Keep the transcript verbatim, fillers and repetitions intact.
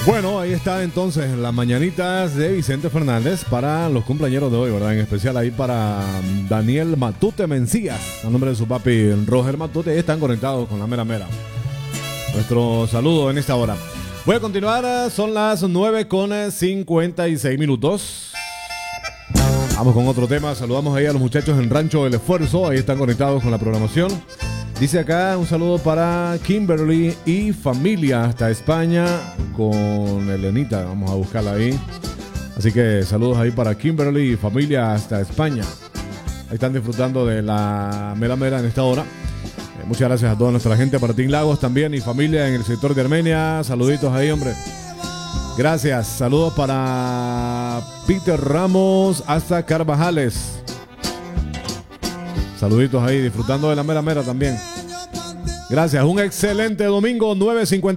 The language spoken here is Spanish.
Bueno, ahí está entonces las mañanitas de Vicente Fernández para los cumpleaños de hoy, ¿verdad? En especial ahí para Daniel Matute Mencías, a nombre de su papi Roger Matute. Ahí están conectados con la mera mera. Nuestro saludo en esta hora. Voy a continuar, son las nueve con cincuenta y seis minutos. Vamos con otro tema. Saludamos ahí a los muchachos en Rancho El Esfuerzo. Ahí están conectados con la programación. Dice acá un saludo para Kimberly y familia hasta España con Elenita. Vamos a buscarla ahí. Así que saludos ahí para Kimberly y familia hasta España. Ahí están disfrutando de la mera mera en esta hora. Eh, muchas gracias a toda nuestra gente. Para Martín Lagos también y familia en el sector de Armenia. Saluditos ahí, hombre. Gracias. Saludos para Peter Ramos hasta Carvajales. Saluditos ahí, disfrutando de la mera mera también. Gracias, un excelente domingo, nueve cincuenta.